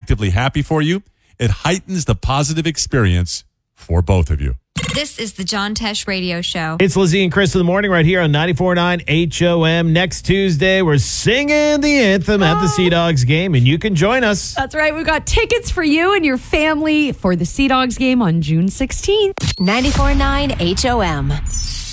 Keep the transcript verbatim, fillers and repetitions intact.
objectively happy for you, it heightens the positive experience for both of you. This is the John Tesh Radio Show. It's Lizzie and Chris in the morning right here on ninety-four point nine H O M. Next Tuesday, we're singing the anthem at the Sea Dogs game, and you can join us. That's right. We've got tickets for you and your family for the Sea Dogs game on June sixteenth. ninety-four point nine H O M.